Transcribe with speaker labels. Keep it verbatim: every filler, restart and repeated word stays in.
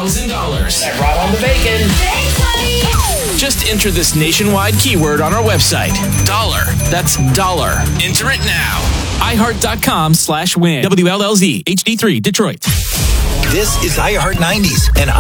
Speaker 1: thousand dollars.
Speaker 2: I brought home the bacon.
Speaker 3: Thanks, honey.
Speaker 1: Just enter this nationwide keyword on our website. Dollar. That's dollar. Enter it now. iHeart.com slash win. W L L Z, H D three, Detroit.
Speaker 4: This is iHeart nineties and